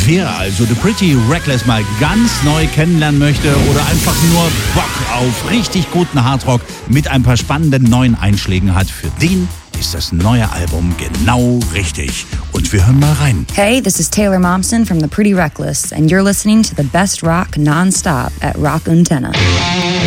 Wer also The Pretty Reckless mal ganz neu kennenlernen möchte oder einfach nur Bock auf richtig guten Hardrock mit ein paar spannenden neuen Einschlägen hat, für den ist das neue Album genau richtig. Und wir hören mal rein. Hey, this is Taylor Momsen from The Pretty Reckless, and you're listening to the best rock non-stop at Rock Antenna.